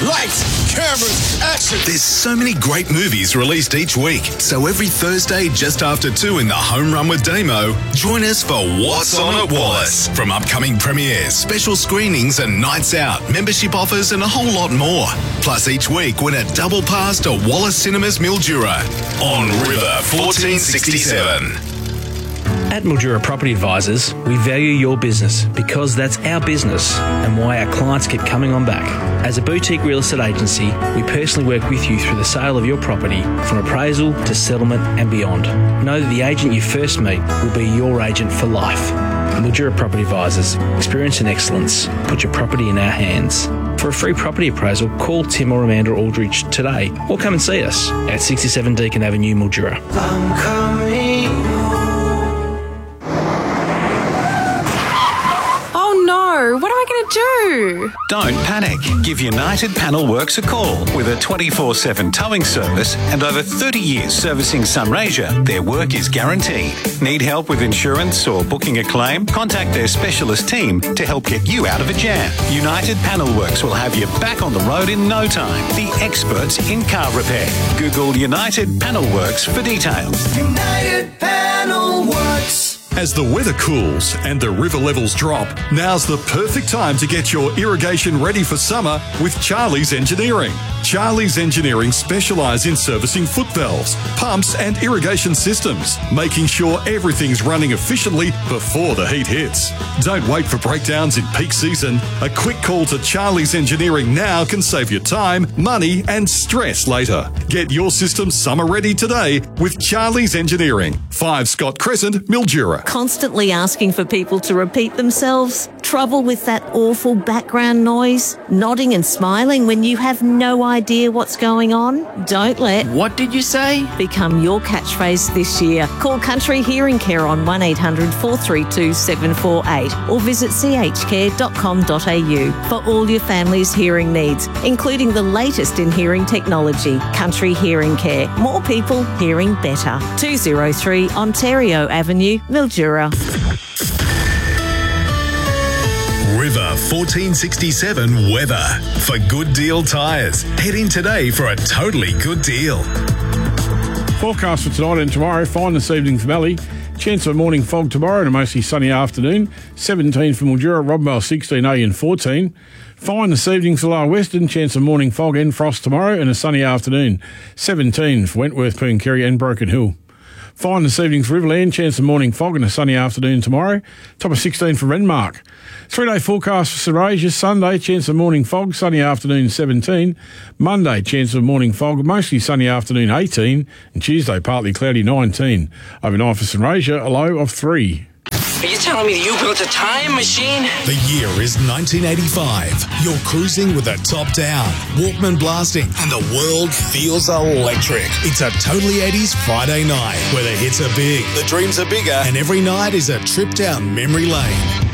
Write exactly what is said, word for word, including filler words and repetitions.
Lights, cameras, action. There's so many great movies released each week. So every Thursday, just after two in the Home Run with Damo, join us for What's On at Wallace. From upcoming premieres, special screenings and nights out, membership offers and a whole lot more. Plus each week, win a double pass to Wallace Cinemas Mildura on River fourteen sixty-seven. At Mildura Property Advisors, we value your business because that's our business and why our clients keep coming on back. As a boutique real estate agency, we personally work with you through the sale of your property, from appraisal to settlement and beyond. Know that the agent you first meet will be your agent for life. Mildura Property Advisors, experience and excellence. Put your property in our hands. For a free property appraisal, call Tim or Amanda Aldridge today or come and see us at sixty-seven Deakin Avenue, Mildura. I'm coming home. Oh no, what am I going to do? Don't panic. Give United Panel Works a call. With a twenty-four seven towing service and over thirty years servicing Sunraysia, their work is guaranteed. Need help with insurance or booking a claim? Contact their specialist team to help get you out of a jam. United Panel Works will have you back on the road in no time. The experts in car repair. Google United Panel Works for details. United Panel Works. As the weather cools and the river levels drop, now's the perfect time to get your irrigation ready for summer with Charlie's Engineering. Charlie's Engineering specialise in servicing foot valves, pumps and irrigation systems, making sure everything's running efficiently before the heat hits. Don't wait for breakdowns in peak season. A quick call to Charlie's Engineering now can save you time, money and stress later. Get your system summer ready today with Charlie's Engineering. five Scott Crescent, Mildura. Constantly asking for people to repeat themselves? Trouble with that awful background noise? Nodding and smiling when you have no idea what's going on? Don't let What did you say? become your catchphrase this year. Call Country Hearing Care on one eight hundred four three two seven four eight or visit c h care dot com dot a u for all your family's hearing needs, including the latest in hearing technology. Country Hearing Care. More people hearing better. two oh three Ontario Avenue, Mildura. River fourteen sixty-seven weather. For Good Deal Tyres, head in today for a totally good deal. Forecast for tonight and tomorrow. Fine this evening for Valley. Chance of morning fog tomorrow and a mostly sunny afternoon. seventeen for Mildura, Robmale sixteen A and fourteen. Fine this evening for Lower Western. Chance of morning fog and frost tomorrow and a sunny afternoon. seventeen for Wentworth, Pooncarie and Broken Hill. Fine this evening for Riverland. Chance of morning fog and a sunny afternoon tomorrow. Top of sixteen for Renmark. Three-day forecast for Sunraysia. Sunday, chance of morning fog, sunny afternoon seventeen. Monday, chance of morning fog, mostly sunny afternoon eighteen. And Tuesday, partly cloudy nineteen. Overnight for Sunraysia, a low of three. Are you telling me that you built a time machine? The year is nineteen eighty-five. You're cruising with a top down, Walkman blasting, and the world feels electric. It's a totally eighties Friday night where the hits are big, the dreams are bigger, and every night is a trip down memory lane.